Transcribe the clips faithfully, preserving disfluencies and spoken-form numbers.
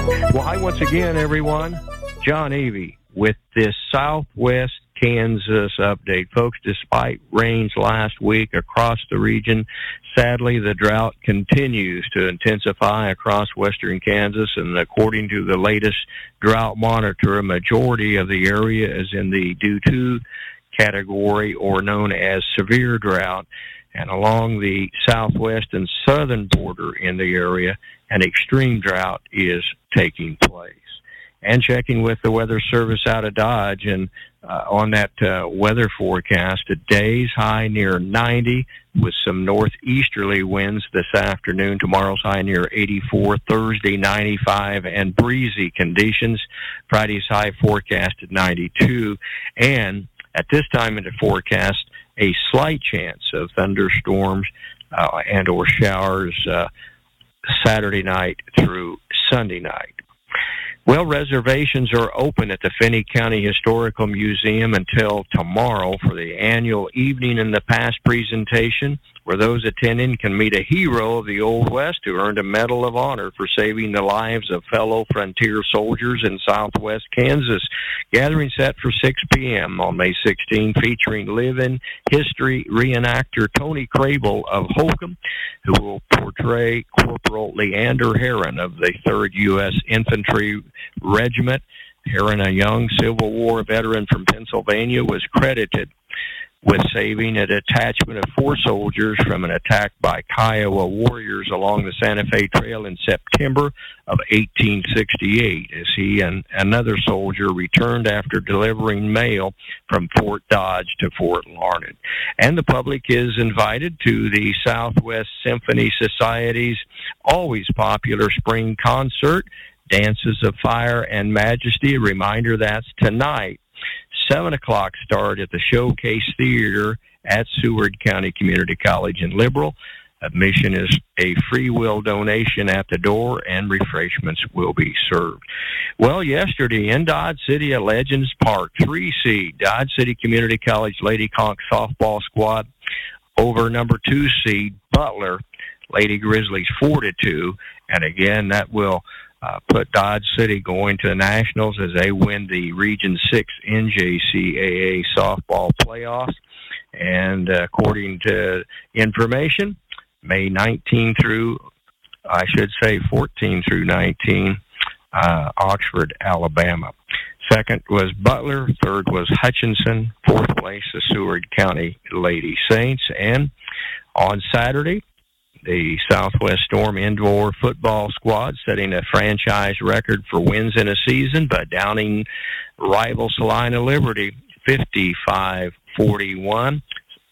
Well, hi once again, everyone. John Avey with this Southwest Kansas update. Folks, despite rains last week across the region, sadly, the drought continues to intensify across western Kansas, and according to the latest drought monitor, a majority of the area is in the due to category, or known as severe drought. And along the southwest and southern border in the area, an extreme drought is taking place. And checking with the Weather Service out of Dodge, and uh, on that uh, weather forecast, today's high near ninety with some northeasterly winds this afternoon. Tomorrow's high near eighty-four, Thursday ninety-five, and breezy conditions. Friday's high forecasted ninety-two, and at this time in the forecast, a slight chance of thunderstorms uh, and or showers uh, Saturday night through Sunday night. Well, reservations are open at the Finney County Historical Museum until tomorrow for the annual Evening in the Past presentation, where those attending can meet a hero of the Old West who earned a Medal of Honor for saving the lives of fellow frontier soldiers in southwest Kansas. Gathering set for six p.m. on May sixteenth, featuring live-in history reenactor Tony Crable of Holcomb, who will portray Corporal Leander Heron of the third U S Infantry Regiment. Heron, a young Civil War veteran from Pennsylvania, was credited with saving a detachment of four soldiers from an attack by Kiowa warriors along the Santa Fe Trail in September of eighteen sixty-eight, as he and another soldier returned after delivering mail from Fort Dodge to Fort Larned. And the public is invited to the Southwest Symphony Society's always popular spring concert, Dances of Fire and Majesty. A reminder, that's tonight. seven o'clock start at the Showcase Theater at Seward County Community College in Liberal. Admission is a free will donation at the door, and refreshments will be served. Well, yesterday in Dodge City at Legends Park, three seed Dodge City Community College Lady Conch softball squad over number two seed Butler Lady Grizzlies four to two, and again that will Uh, put Dodge City going to the Nationals as they win the Region six N J C A A softball playoffs. And uh, according to information, May nineteenth through, I should say fourteen through nineteen, uh, Oxford, Alabama. Second was Butler. Third was Hutchinson. Fourth place, the Seward County Lady Saints. And on Saturday, the Southwest Storm indoor football squad setting a franchise record for wins in a season by downing rival Salina Liberty fifty-five forty-one,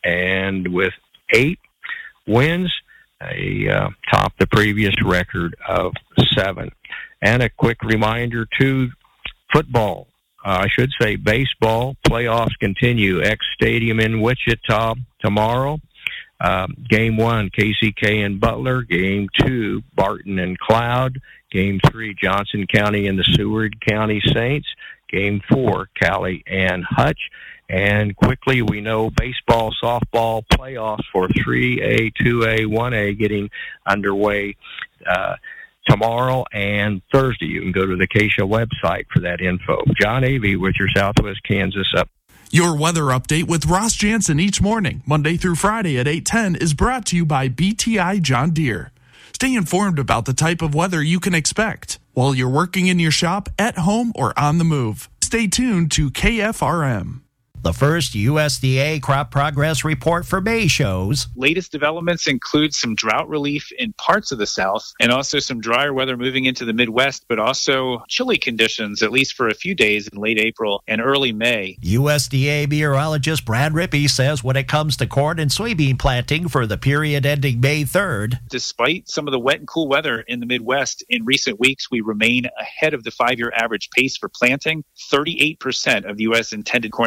and with eight wins, they uh, topped the previous record of seven. And a quick reminder to football, uh, I should say baseball, playoffs continue. X Stadium in Wichita tomorrow. Um, game one, K C K and Butler. Game two, Barton and Cloud. Game three, Johnson County and the Seward County Saints. Game four, Cali and Hutch. And quickly, we know baseball, softball playoffs for three A, two A, one A getting underway uh, tomorrow and Thursday. You can go to the Acacia website for that info. John Avey with your Southwest Kansas up. Your weather update with Ross Jansen each morning, Monday through Friday at eight ten, is brought to you by B T I John Deere. Stay informed about the type of weather you can expect while you're working in your shop, at home, or on the move. Stay tuned to K F R M. The first U S D A crop progress report for May shows latest developments include some drought relief in parts of the South and also some drier weather moving into the Midwest, but also chilly conditions, at least for a few days in late April and early May. U S D A meteorologist Brad Rippey says when it comes to corn and soybean planting for the period ending May third, despite some of the wet and cool weather in the Midwest in recent weeks, we remain ahead of the five-year average pace for planting. thirty-eight percent of U S intended corn acreage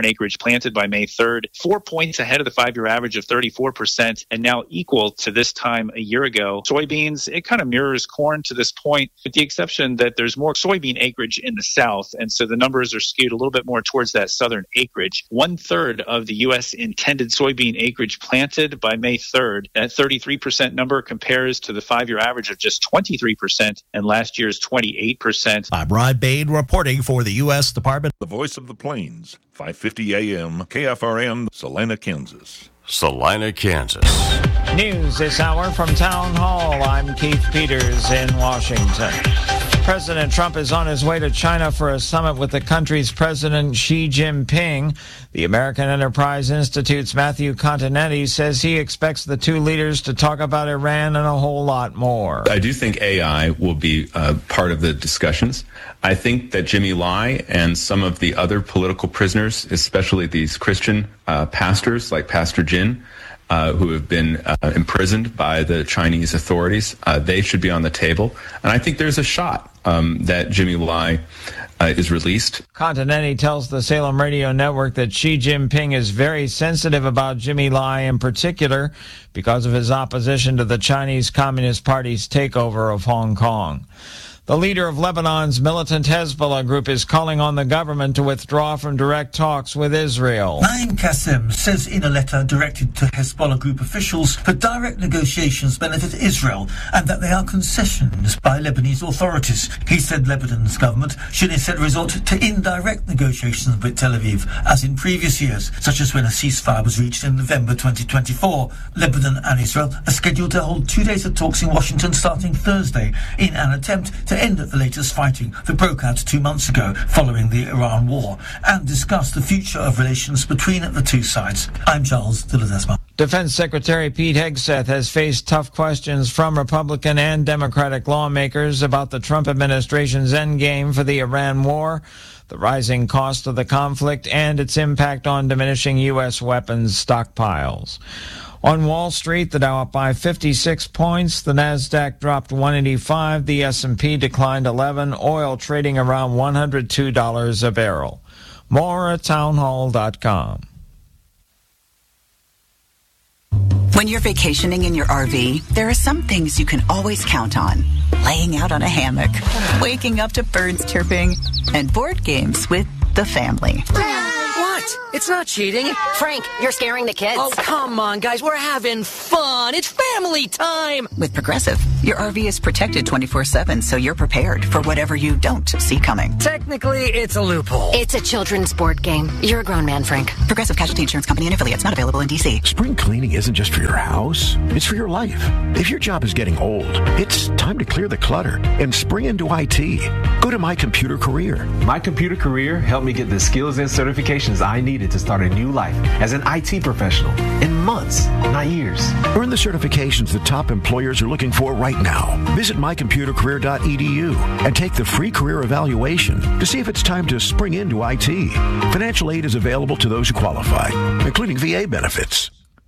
planted by May third, four points ahead of the five-year average of thirty-four percent, and now equal to this time a year ago. Soybeans, it kind of mirrors corn to this point, with the exception that there's more soybean acreage in the south, and so the numbers are skewed a little bit more towards that southern acreage. One-third of the U S intended soybean acreage planted by May third. That thirty-three percent number compares to the five-year average of just twenty-three percent and last year's twenty-eight percent. I'm Rod Bain reporting for the U S Department. The Voice of the Plains, five fifty A M, K F R N, Salina, Kansas. Salina, Kansas. News this hour from Town Hall. I'm Keith Peters in Washington. President Trump is on his way to China for a summit with the country's President Xi Jinping. The American Enterprise Institute's Matthew Continetti says he expects the two leaders to talk about Iran and a whole lot more. I do think A I will be uh, part of the discussions. I think that Jimmy Lai and some of the other political prisoners, especially these Christian uh, pastors like Pastor Jin, Uh, who have been uh, imprisoned by the Chinese authorities, uh, they should be on the table. And I think there's a shot um, that Jimmy Lai uh, is released. Continetti tells the Salem Radio Network that Xi Jinping is very sensitive about Jimmy Lai in particular because of his opposition to the Chinese Communist Party's takeover of Hong Kong. The leader of Lebanon's militant Hezbollah group is calling on the government to withdraw from direct talks with Israel. Naim Qassem says in a letter directed to Hezbollah group officials that direct negotiations benefit Israel and that they are concessions by Lebanese authorities. He said Lebanon's government should instead resort to indirect negotiations with Tel Aviv, as in previous years, such as when a ceasefire was reached in November twenty twenty-four. Lebanon and Israel are scheduled to hold two days of talks in Washington starting Thursday in an attempt to end the latest fighting that broke out two months ago following the Iran war and discuss the future of relations between the two sides. I'm Charles de Ledesma. Defense Secretary Pete Hegseth has faced tough questions from Republican and Democratic lawmakers about the Trump administration's endgame for the Iran war, the rising cost of the conflict, and its impact on diminishing U S weapons stockpiles. On Wall Street, the Dow up by fifty-six points, the Nasdaq dropped one eighty-five, the S and P declined eleven, oil trading around one hundred two dollars a barrel. More at townhall dot com. When you're vacationing in your R V, there are some things you can always count on. Laying out on a hammock, waking up to birds chirping, and board games with the family. What? It's not cheating. Frank, you're scaring the kids. Oh, come on, guys. We're having fun. It's family time. With Progressive, your R V is protected twenty-four seven, so you're prepared for whatever you don't see coming. Technically, it's a loophole. It's a children's board game. You're a grown man, Frank. Progressive Casualty Insurance Company and affiliates, not available in D C. Spring cleaning isn't just for your house. It's for your life. If your job is getting old, it's time to clear the clutter and spring into I T. Go to My Computer Career. My Computer Career helped me get the skills and certifications I needed to start a new life as an I T professional in months, not years. Earn the certifications that top employers are looking for right now. Visit my computer career dot e d u and take the free career evaluation to see if it's time to spring into I T. Financial aid is available to those who qualify, including V A benefits.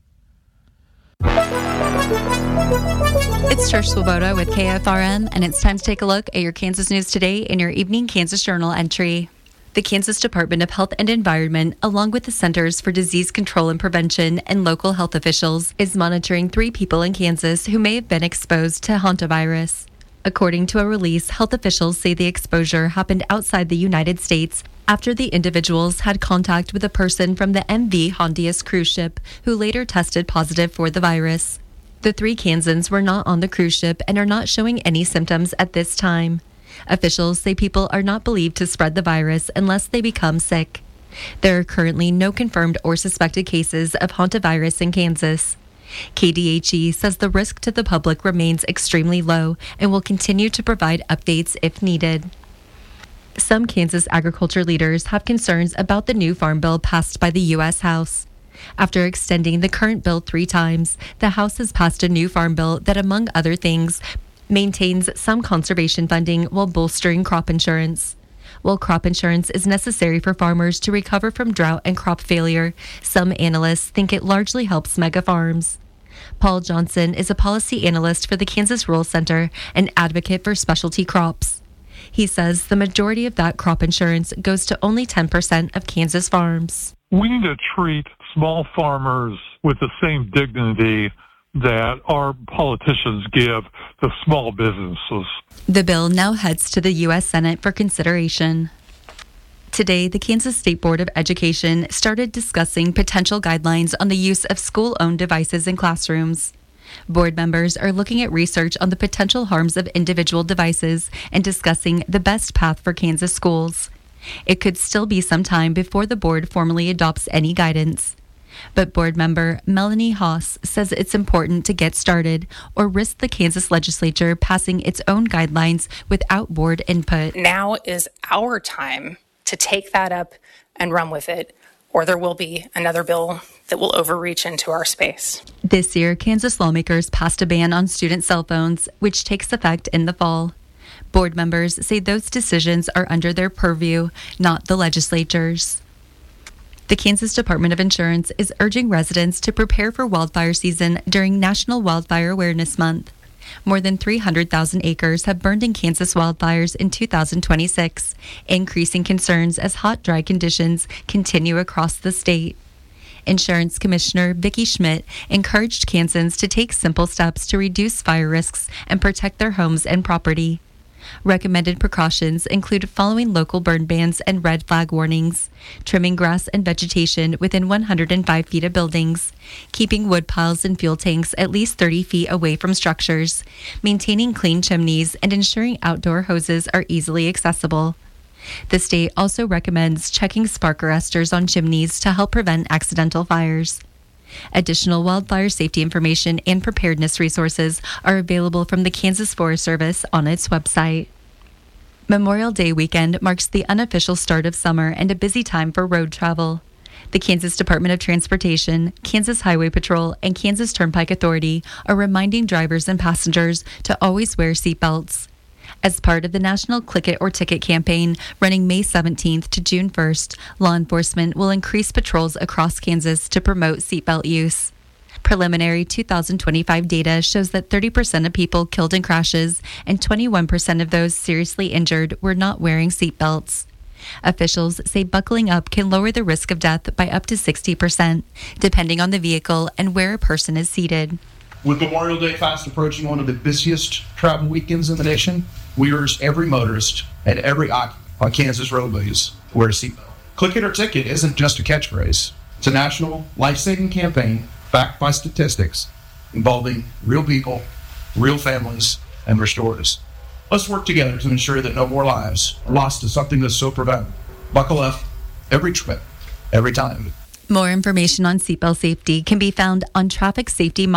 It's Trish Swoboda with K F R M, and it's time to take a look at your Kansas news today in your Evening Kansas Journal entry. The Kansas Department of Health and Environment, along with the Centers for Disease Control and Prevention and local health officials, is monitoring three people in Kansas who may have been exposed to hantavirus. According to a release, health officials say the exposure happened outside the United States after the individuals had contact with a person from the M V Hondias cruise ship who later tested positive for the virus. The three Kansans were not on the cruise ship and are not showing any symptoms at this time. Officials say people are not believed to spread the virus unless they become sick. There are currently no confirmed or suspected cases of hantavirus in Kansas. K D H E says the risk to the public remains extremely low and will continue to provide updates if needed. Some Kansas agriculture leaders have concerns about the new farm bill passed by the U S House. After extending the current bill three times, the House has passed a new farm bill that, among other things, maintains some conservation funding while bolstering crop insurance. While crop insurance is necessary for farmers to recover from drought and crop failure, some analysts think it largely helps mega farms. Paul Johnson is a policy analyst for the Kansas Rural Center and advocate for specialty crops. He says the majority of that crop insurance goes to only ten percent of Kansas farms. We need to treat small farmers with the same dignity that our politicians give to small businesses. The bill now heads to the U S Senate for consideration. Today, the Kansas State Board of Education started discussing potential guidelines on the use of school-owned devices in classrooms. Board members are looking at research on the potential harms of individual devices and discussing the best path for Kansas schools. It could still be some time before the board formally adopts any guidance. But board member Melanie Haas says it's important to get started or risk the Kansas legislature passing its own guidelines without board input. Now is our time to take that up and run with it, or there will be another bill that will overreach into our space. This year, Kansas lawmakers passed a ban on student cell phones, which takes effect in the fall. Board members say those decisions are under their purview, not the legislature's. The Kansas Department of Insurance is urging residents to prepare for wildfire season during National Wildfire Awareness Month. More than three hundred thousand acres have burned in Kansas wildfires in two thousand twenty-six, increasing concerns as hot, dry conditions continue across the state. Insurance Commissioner Vicki Schmidt encouraged Kansans to take simple steps to reduce fire risks and protect their homes and property. Recommended precautions include following local burn bans and red flag warnings, trimming grass and vegetation within one hundred five feet of buildings, keeping wood piles and fuel tanks at least thirty feet away from structures, maintaining clean chimneys, and ensuring outdoor hoses are easily accessible. The state also recommends checking spark arresters on chimneys to help prevent accidental fires. Additional wildfire safety information and preparedness resources are available from the Kansas Forest Service on its website. Memorial Day weekend marks the unofficial start of summer and a busy time for road travel. The Kansas Department of Transportation, Kansas Highway Patrol, and Kansas Turnpike Authority are reminding drivers and passengers to always wear seatbelts. As part of the National Click It or Ticket campaign running May seventeenth to June first, law enforcement will increase patrols across Kansas to promote seatbelt use. Preliminary two thousand twenty-five data shows that thirty percent of people killed in crashes and twenty-one percent of those seriously injured were not wearing seatbelts. Officials say buckling up can lower the risk of death by up to sixty percent, depending on the vehicle and where a person is seated. With Memorial Day fast approaching, one of the busiest travel weekends in the nation, we urge every motorist and every occupant on Kansas roadways to wear a seatbelt. Click It or Ticket isn't just a catchphrase. It's a national life-saving campaign backed by statistics involving real people, real families, and restoratives. Let's work together to ensure that no more lives are lost to something that's so preventable. Buckle up every trip, every time. More information on seatbelt safety can be found on Traffic Safety